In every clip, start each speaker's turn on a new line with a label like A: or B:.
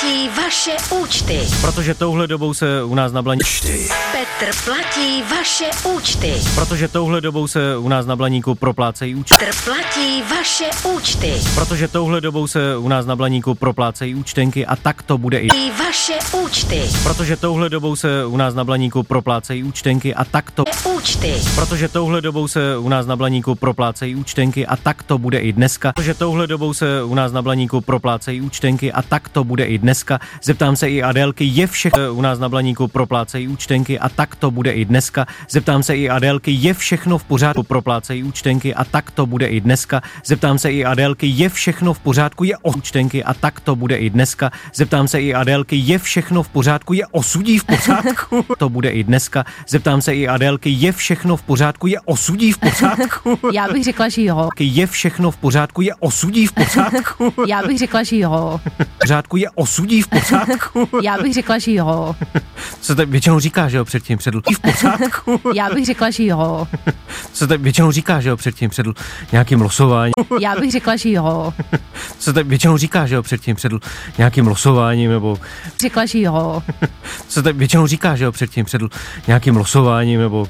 A: platí vaše účty.
B: Protože touhle dobou se u nás na Blaníku...
A: Petr platí vaše účty.
B: Protože touhle dobou se u nás na Blaníku proplácejí účty.
A: Petr platí vaše účty.
B: Protože touhle dobou se u nás na Blaníku proplácejí účtenky a tak to bude i...
A: Vaše účty.
B: Protože touhle dobou se u nás na Blaníku proplácejí účtenky a tak to...
A: Účty.
B: Protože touhle dobou se u nás na Blaníku proplácejí účtenky a tak to bude i dneska. Protože touhle dobou se u nás na Blaníku proplácejí účtenky a tak to bude i dneska. Zeptám se i Adélky, je všechno u nás na Blaníku proplácejí účtenky a tak to bude i dneska. Zeptám se i Adélky, je všechno v pořádku, proplácejí účtenky a tak to bude i dneska. Zeptám se i Adélky, je všechno v pořádku, je účtenky a tak to bude i dneska. Zeptám se i Adélky, je všechno v pořádku, je osudí v pořádku. To bude i dneska. Zeptám se i Adélky, je všechno v pořádku, je osudí v pořádku.
C: Já bych řekla, že jo.
B: Je všechno v pořádku, je osudí v pořádku.
C: Já bych řekla, že jo.
B: V pořádku je osudí v pořádku.
C: Já bych řekla, že jo.
B: Co to většinou říká, že jo, předtím předl. V pořádku.
C: Já bych řekla, že jo.
B: Co to většinou říká, že jo, předtím předl nějakým losováním.
C: Já bych řekla, že jo.
B: Co to většinou říká, že jo, předtím předl nějakým losováním nebo...
C: Řekla, že jo.
B: Co to většinou říká, že jo, předtím předl nějakým losováním nebo...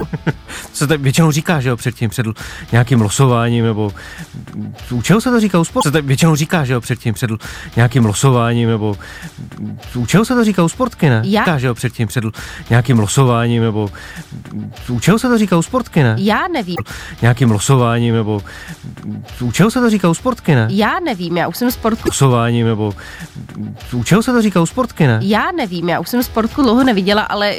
B: Co to většinou říká, že jo, předtím předl nějakým losováním nebo... U čeho se to říká? U sportu? Co to většinou říká, že jo, předtím předl nějakým losováním nebo... U čeho se to říká? U sportky, ne?
C: Já?
B: Že jo, předtím předl nějakým losováním nebo... U čeho se to říká? U sportky, ne?
C: Já nevím.
B: Nějakým losováním nebo... U čeho se to říká? U sportky, ne?
C: Já nevím, já už jsem sportku.
B: Losováním nebo... U čeho se to říká? U sportky, ne?
C: Já nevím, já už jsem sportku dlouho neviděla, ale...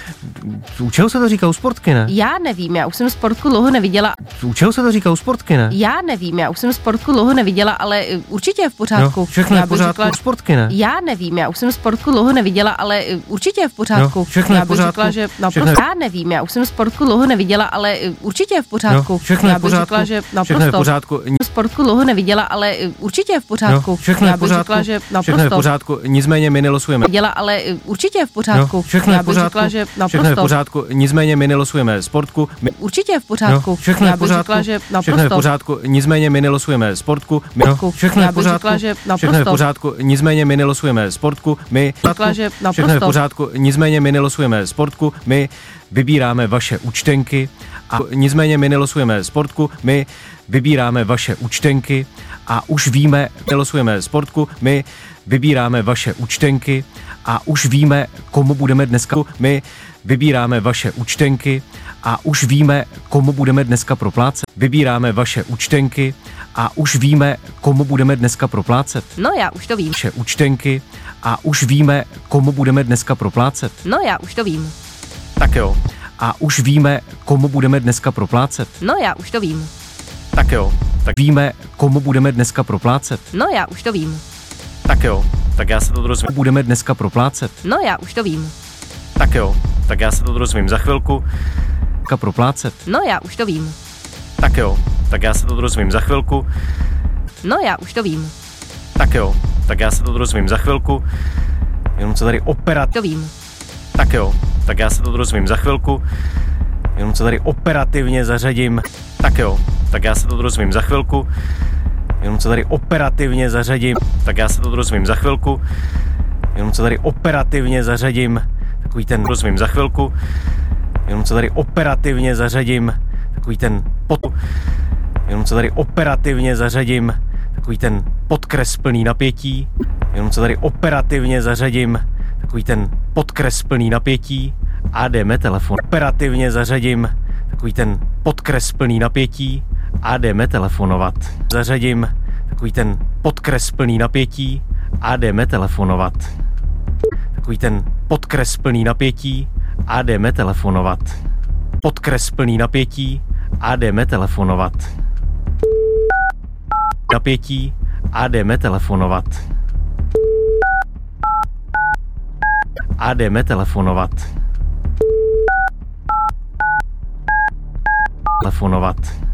B: U čeho se to říká? U sportky, ne?
C: Já nevím, já už jsem sportku dlouho neviděla.
B: U čeho se to říká? U sportky, ne?
C: Já nevím, já už jsem sportku dlouho neviděla, ale určitě je v pořádku.
B: Jo, všechno je v pořádku.
C: Řekla,
B: u sportky, ne?
C: já nevím, já už jsem sportku dlouho neviděla, ale určitě je v pořádku.
B: Jo, všechno je v pořádku.
C: Řekla, že naprosto. Já nevím, já už jsem sportku dlouho neviděla, ale určitě je v pořádku.
B: Jo, všechno je v pořádku.
C: Řekla, že naprosto.
B: Všechno je v pořádku.
C: Sportku dlouho neviděla, ale určitě je v pořádku.
B: Jo, všechno je v pořádku.
C: Řekla, že naprosto.
B: Všechno je v pořádku. Nicméně my nelosujeme.
C: Děla, ale určitě je v pořádku.
B: Jo, všechno je v pořádku.
C: Řekla, že naprosto.
B: Všechno je v pořádku. Nicméně my nelosujeme sportku.
C: Určitě je v pořádku.
B: Jo, všechno je v pořádku.
C: Řekla, že naprosto.
B: Všechno je v pořádku. Nicméně my nelosujeme sportku. Všechno je v pořádku.
C: Řekla, že
B: všechno je v pořádku. Nicméně my nelosujeme sportku. My
C: řekla, že naprosto.
B: Všechno je v pořádku. Nicméně my nelosujeme sportku. My vybíráme vaše účtenky a nicméně my nelosujeme sportku. My vybíráme vaše účtenky a už víme, nelosujeme sportku. My vybíráme vaše účtenky a už víme, komu budeme dneska. My vybíráme vaše účtenky a už víme, komu budeme dneska proplácet. Vybíráme vaše účtenky a už víme, komu budeme dneska proplácet.
C: No já už to vím.
B: Vaše účtenky a už víme, komu budeme dneska proplácet.
C: No já už to vím.
B: Tak jo. A už víme, komu budeme dneska proplácet.
C: No já už to vím.
B: Tak jo. Tak víme, komu budeme dneska proplácet.
C: No já už to vím.
B: Tak jo. Tak já se to dozvím. Budeme dneska proplácet.
C: No já už to vím.
B: Tak jo. Tak já se to dozvím za chvilku. Proplácet.
C: No já už to vím.
B: Tak jo. Tak já se to dozvím za chvilku.
C: No já už to vím.
B: Tak jo. Tak já se to dozvím za chvilku. Jenom co tady
C: To vím.
B: Tak jo. Tak já se to dozvím za chvilku. Jenom co tady operativně zařadím. Tak jo. Tak já se to dozvím za chvilku. Jenom co tady operativně zařadím. Tak já se to dozvím za chvilku. Jenom co tady operativně zařadím. Takový ten dozvím za chvilku. Jenom co tady operativně zařadím. Takový ten Jenom co tady operativně zařadím. Takový ten podkres plný napětí. Jenom co tady operativně zařadím. Takový ten podkres plný napětí. A jdeme telefon. Operativně zařadím. Takový ten podkres plný napětí. A jdeme telefonovat. Zařadím takový ten podkres plný napětí a jdeme telefonovat. Takový ten podkres plný napětí a jdeme telefonovat. Podkres plný napětí a jdeme telefonovat. Napětí a jdeme telefonovat. A jdeme telefonovat. Telefonovat.